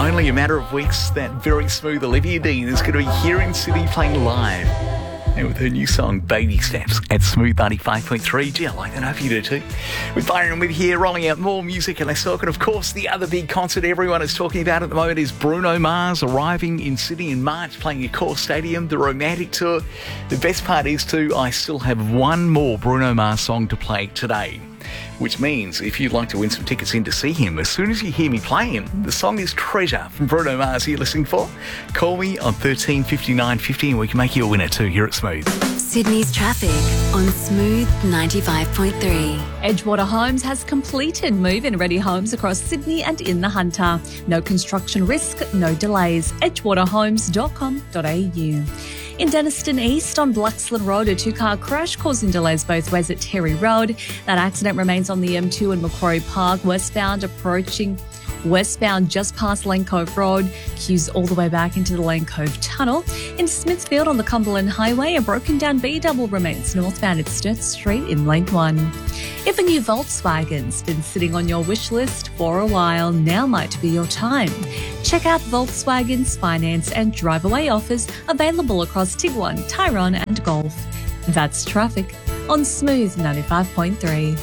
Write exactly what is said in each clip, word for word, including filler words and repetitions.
only a matter of weeks, that very smooth Olivia Dean is going to be here in Sydney playing live. And with her new song, Baby Steps, at Smooth ninety-five point three. Gee, I like that. I hope you do too. With Byron with here, rolling out more music and less talk. And of course, the other big concert everyone is talking about at the moment is Bruno Mars arriving in Sydney in March, playing at Core Stadium, the Romantic Tour. The best part is too, I still have one more Bruno Mars song to play today. Which means if you'd like to win some tickets in to see him, as soon as you hear me play him, the song is Treasure from Bruno Mars you're listening for. Call me on thirteen fifty-nine fifty and we can make you a winner too here at Smooth. Sydney's traffic on Smooth ninety-five point three. Edgewater Homes has completed move-in ready homes across Sydney and in the Hunter. No construction risk, no delays. edgewater homes dot com dot a u. In Denniston East on Blacksland Road, a two-car crash causing delays both ways at Terry Road. That accident remains on the M two in Macquarie Park, westbound approaching westbound just past Lane Cove Road, queues all the way back into the Lane Cove Tunnel. In Smithfield on the Cumberland Highway, a broken down B-double remains northbound at Sturt Street in Lane one. If a new Volkswagen's been sitting on your wish list for a while, now might be your time. Check out Volkswagen's finance and drive-away offers available across Tiguan, Tyrone and Golf. That's traffic on Smooth ninety-five point three.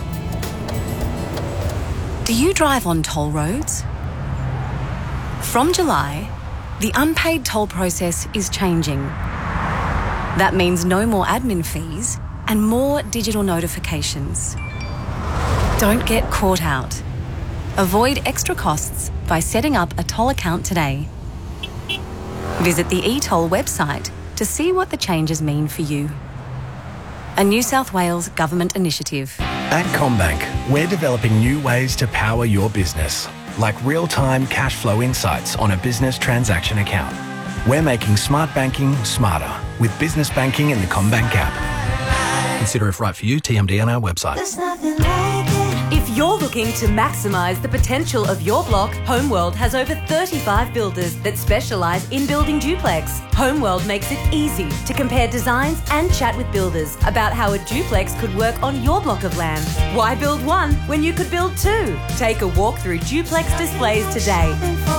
Do you drive on toll roads? From July, the unpaid toll process is changing. That means no more admin fees and more digital notifications. Don't get caught out. Avoid extra costs by setting up a toll account today. Visit the e-toll website to see what the changes mean for you. A New South Wales government initiative. At CommBank, we're developing new ways to power your business, like real-time cash flow insights on a business transaction account. We're making smart banking smarter with business banking in the CommBank app. Consider if right for you, T M D on our website. If you're looking to maximise the potential of your block, Homeworld has over thirty-five builders that specialise in building duplex. Homeworld makes it easy to compare designs and chat with builders about how a duplex could work on your block of land. Why build one when you could build two? Take a walk through duplex displays today.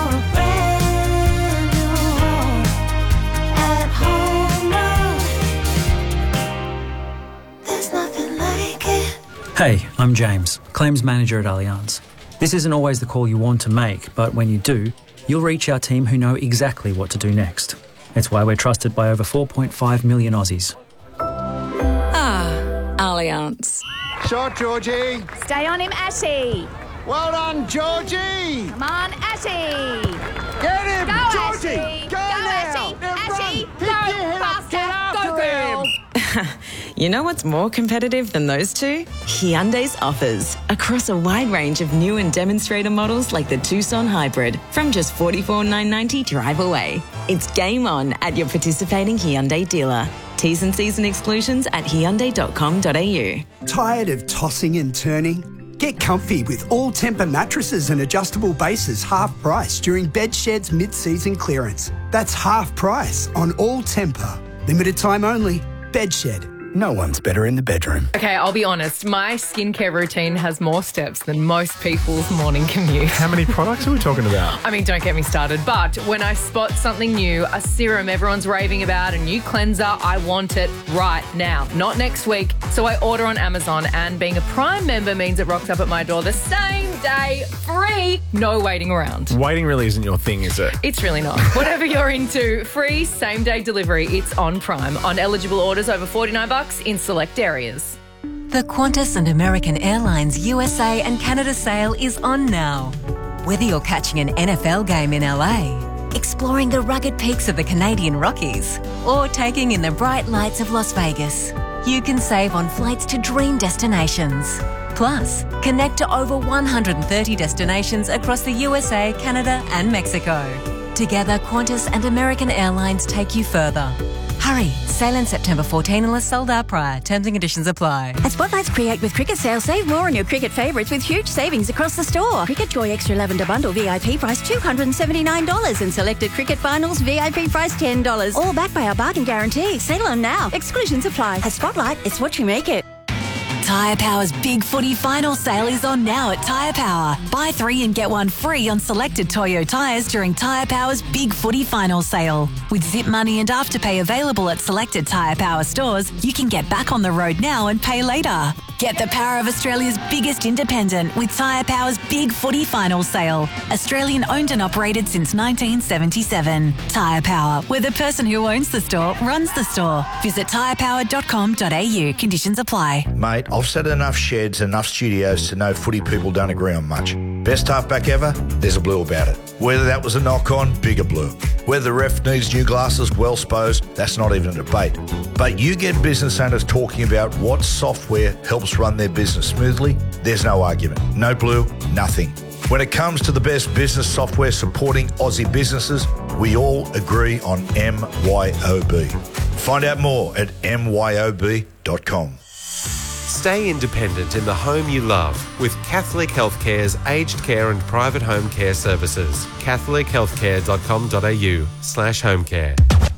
Hey, I'm James, Claims Manager at Allianz. This isn't always the call you want to make, but when you do, you'll reach our team who know exactly what to do next. It's why we're trusted by over four point five million Aussies. Ah, Allianz. Shot, Georgie. Stay on him, Ashy. Well done, Georgie. Come on, Ashy. Get him, Go, Georgie. Ashy. Go, Go, now. Ashy. Now Ashy. run. Go, Pick your head up. faster. Get after Go, girl. him. You know what's more competitive than those two? Hyundai's offers. Across a wide range of new and demonstrator models like the Tucson Hybrid from just forty-four thousand nine hundred ninety dollars drive away. It's game on at your participating Hyundai dealer. T's and C's and exclusions at hyundai dot com dot a u. Tired of tossing and turning? Get comfy with all Tempur mattresses and adjustable bases half price during Bedshed's mid-season clearance. That's half price on all Tempur. Limited time only. Bedshed. No one's better in the bedroom. Okay, I'll be honest. My skincare routine has more steps than most people's morning commute. How many products are we talking about? I mean, don't get me started. But when I spot something new, a serum everyone's raving about, a new cleanser, I want it right now, not next week. So I order on Amazon, and being a Prime member means it rocks up at my door the same day, free, no waiting around. Waiting really isn't your thing, is it? It's really not. Whatever you're into, free same-day delivery. It's on Prime. On eligible orders over forty-nine bucks in select areas. The Qantas and American Airlines U S A and Canada sale is on now. Whether you're catching an N F L game in L A, exploring the rugged peaks of the Canadian Rockies, or taking in the bright lights of Las Vegas, you can save on flights to dream destinations. Plus, connect to over one hundred thirty destinations across the U S A, Canada and Mexico. Together, Qantas and American Airlines take you further. Hurry, sail in September fourteenth unless sold out prior. Terms and conditions apply. At Spotlight's Create with Cricket sale, save more on your cricket favourites with huge savings across the store. Cricket Joy Extra Lavender Bundle V I P price two hundred seventy-nine dollars and selected Cricket Finals V I P price ten dollars. All backed by our bargain guarantee. Sale on now. Exclusions apply. At Spotlight, it's what you make it. Tyre Power's Big Footy Final Sale is on now at Tyre Power. Buy three and get one free on selected Toyo tyres during Tyre Power's Big Footy Final Sale. With Zip Money and Afterpay available at selected Tyre Power stores, you can get back on the road now and pay later. Get the power of Australia's biggest independent with Tyre Power's Big Footy Final Sale. Australian owned and operated since nineteen seventy-seven. Tyre Power, where the person who owns the store runs the store. Visit tyre power dot com dot a u. Conditions apply. Mate, I've said enough sheds, enough studios to know footy people don't agree on much. Best halfback ever? There's a blue about it. Whether that was a knock-on, bigger blue. Whether the ref needs new glasses, well sposed, that's not even a debate. But you get business owners talking about what software helps run their business smoothly, there's no argument. No blue, nothing. When it comes to the best business software supporting Aussie businesses, we all agree on M Y O B. Find out more at m y o b dot com. Stay independent in the home you love with Catholic Healthcare's aged care and private home care services. catholic healthcare dot com dot a u slash home care.